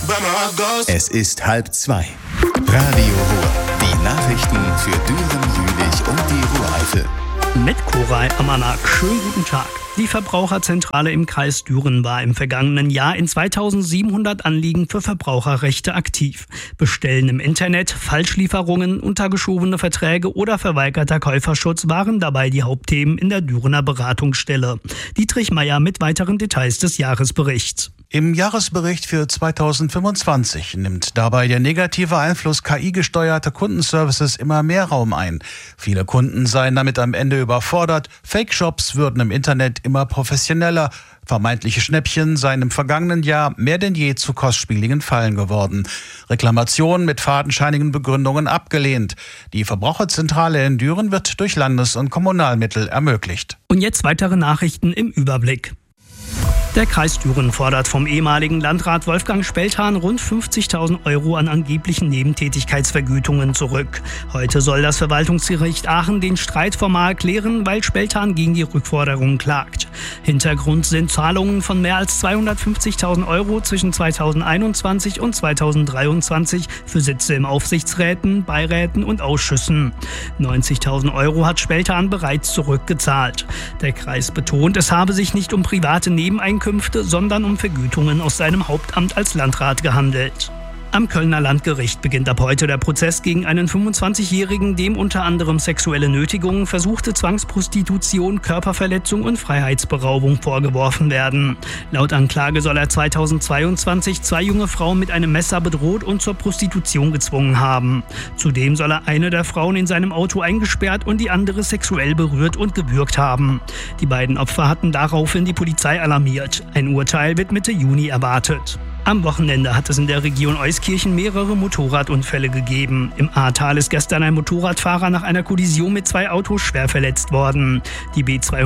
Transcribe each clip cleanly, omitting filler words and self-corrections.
Es ist 1:30. Radio Ruhr. Die Nachrichten für Düren, Jülich und die Ruhr-Eifel. Mit Koray Amanak. Schönen guten Tag. Die Verbraucherzentrale im Kreis Düren war im vergangenen Jahr in 2700 Anliegen für Verbraucherrechte aktiv. Bestellen im Internet, Falschlieferungen, untergeschobene Verträge oder verweigerter Käuferschutz waren dabei die Hauptthemen in der Dürener Beratungsstelle. Dietrich Meyer mit weiteren Details des Jahresberichts. Im Jahresbericht für 2025 nimmt dabei der negative Einfluss KI-gesteuerter Kundenservices immer mehr Raum ein. Viele Kunden seien damit am Ende überfordert, Fake-Shops würden im Internet immer professioneller, vermeintliche Schnäppchen seien im vergangenen Jahr mehr denn je zu kostspieligen Fallen geworden. Reklamationen mit fadenscheinigen Begründungen abgelehnt. Die Verbraucherzentrale in Düren wird durch Landes- und Kommunalmittel ermöglicht. Und jetzt weitere Nachrichten im Überblick. Der Kreis Düren fordert vom ehemaligen Landrat Wolfgang Spelthan rund 50.000 € an angeblichen Nebentätigkeitsvergütungen zurück. Heute soll das Verwaltungsgericht Aachen den Streit formal klären, weil Spelthan gegen die Rückforderung klagt. Hintergrund sind Zahlungen von mehr als 250.000 € zwischen 2021 und 2023 für Sitze in Aufsichtsräten, Beiräten und Ausschüssen. 90.000 € hat Spelthan bereits zurückgezahlt. Der Kreis betont, es habe sich nicht um private Nebeneinkünfte, sondern um Vergütungen aus seinem Hauptamt als Landrat gehandelt. Am Kölner Landgericht beginnt ab heute der Prozess gegen einen 25-Jährigen, dem unter anderem sexuelle Nötigung, versuchte Zwangsprostitution, Körperverletzung und Freiheitsberaubung vorgeworfen werden. Laut Anklage soll er 2022 2 junge Frauen mit einem Messer bedroht und zur Prostitution gezwungen haben. Zudem soll er eine der Frauen in seinem Auto eingesperrt und die andere sexuell berührt und gewürgt haben. Die beiden Opfer hatten daraufhin die Polizei alarmiert. Ein Urteil wird Mitte Juni erwartet. Am Wochenende hat es in der Region Euskirchen mehrere Motorradunfälle gegeben. Im Ahrtal ist gestern ein Motorradfahrer nach einer Kollision mit 2 Autos schwer verletzt worden. Die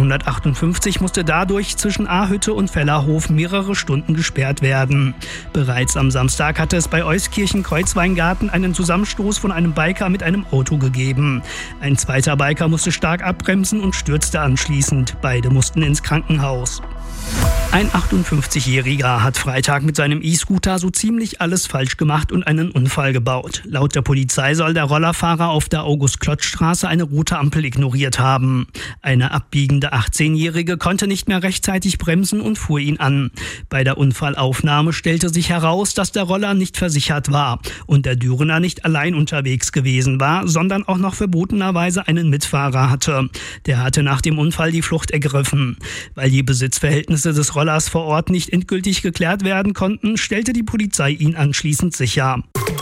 B258 musste dadurch zwischen Ahrhütte und Vellerhof mehrere Stunden gesperrt werden. Bereits am Samstag hatte es bei Euskirchen-Kreuzweingarten einen Zusammenstoß von einem Biker mit einem Auto gegeben. Ein zweiter Biker musste stark abbremsen und stürzte anschließend. Beide mussten ins Krankenhaus. Ein 58-Jähriger hat Freitag mit seinem E-Scooter so ziemlich alles falsch gemacht und einen Unfall gebaut. Laut der Polizei soll der Rollerfahrer auf der August-Klotz-Straße eine rote Ampel ignoriert haben. Eine abbiegende 18-Jährige konnte nicht mehr rechtzeitig bremsen und fuhr ihn an. Bei der Unfallaufnahme stellte sich heraus, dass der Roller nicht versichert war und der Dürener nicht allein unterwegs gewesen war, sondern auch noch verbotenerweise einen Mitfahrer hatte. Der hatte nach dem Unfall die Flucht ergriffen. Weil die Besitzverhältnisse des Rollers vor Ort nicht endgültig geklärt werden konnten, stellte die Polizei ihn anschließend sicher.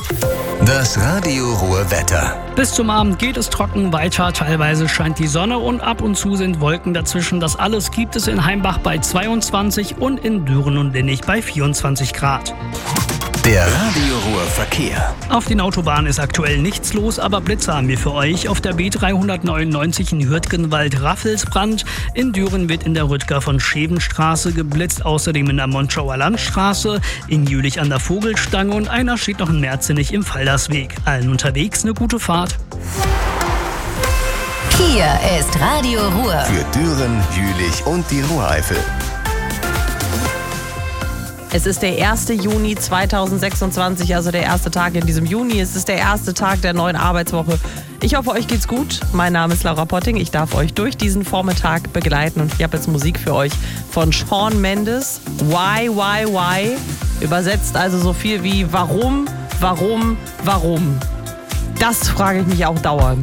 Das Radio Ruhr Wetter. Bis zum Abend geht es trocken weiter, teilweise scheint die Sonne und ab und zu sind Wolken dazwischen. Das alles gibt es in Heimbach bei 22 und in Düren und Linnich bei 24 Grad. Der Radio Ruhr Verkehr. Auf den Autobahnen ist aktuell nichts los, aber Blitzer haben wir für euch. Auf der B399 in Hürtgenwald-Raffelsbrand. In Düren wird in der Rüttger von Schevenstraße geblitzt, außerdem in der Monschauer Landstraße, in Jülich an der Vogelstange und einer steht noch in Merzenich im Faldersweg. Allen unterwegs eine gute Fahrt. Hier ist Radio Ruhr. Für Düren, Jülich und die Ruhr-Eifel. Es ist der 1. Juni 2026, also der erste Tag in diesem Juni. Es ist der erste Tag der neuen Arbeitswoche. Ich hoffe, euch geht's gut. Mein Name ist Laura Potting. Ich darf euch durch diesen Vormittag begleiten und ich habe jetzt Musik für euch von Shawn Mendes. Why? Übersetzt also so viel wie warum? Das frage ich mich auch dauernd.